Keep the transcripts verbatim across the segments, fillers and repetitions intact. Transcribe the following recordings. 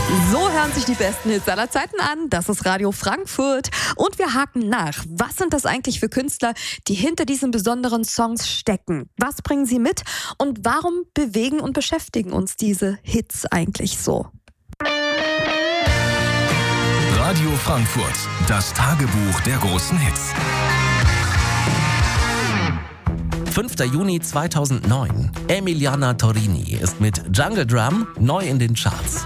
So hören sich die besten Hits aller Zeiten an. Das ist Radio Frankfurt. Und wir haken nach. Was sind das eigentlich für Künstler, die hinter diesen besonderen Songs stecken? Was bringen sie mit? Und warum bewegen und beschäftigen uns diese Hits eigentlich so? Radio Frankfurt, das Tagebuch der großen Hits. fünfter Juni zweitausendneun. Emiliana Torrini ist mit Jungle Drum neu in den Charts.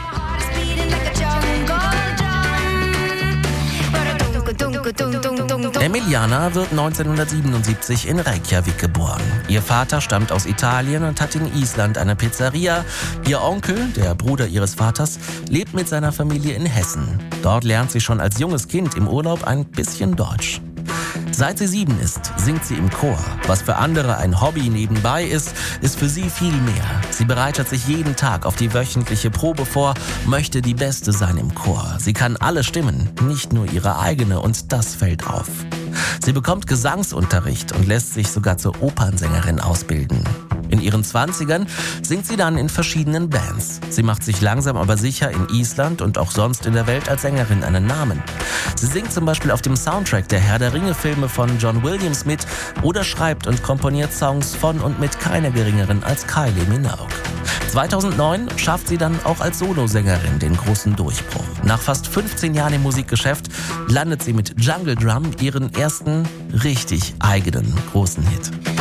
Emiliana wird neunzehnhundertsiebenundsiebzig in Reykjavik geboren. Ihr Vater stammt aus Italien und hat in Island eine Pizzeria. Ihr Onkel, der Bruder ihres Vaters, lebt mit seiner Familie in Hessen. Dort lernt sie schon als junges Kind im Urlaub ein bisschen Deutsch. Seit sie sieben ist, singt sie im Chor. Was für andere ein Hobby nebenbei ist, ist für sie viel mehr. Sie bereitet sich jeden Tag auf die wöchentliche Probe vor, möchte die Beste sein im Chor. Sie kann alle Stimmen, nicht nur ihre eigene, und das fällt auf. Sie bekommt Gesangsunterricht und lässt sich sogar zur Opernsängerin ausbilden. In ihren Zwanzigern singt sie dann in verschiedenen Bands. Sie macht sich langsam aber sicher in Island und auch sonst in der Welt als Sängerin einen Namen. Sie singt zum Beispiel auf dem Soundtrack der Herr der Ringe-Filme von John Williams mit oder schreibt und komponiert Songs von und mit keiner geringeren als Kylie Minogue. zweitausendneun schafft sie dann auch als Solosängerin den großen Durchbruch. Nach fast fünfzehn Jahren im Musikgeschäft landet sie mit Jungle Drum ihren ersten richtig eigenen großen Hit.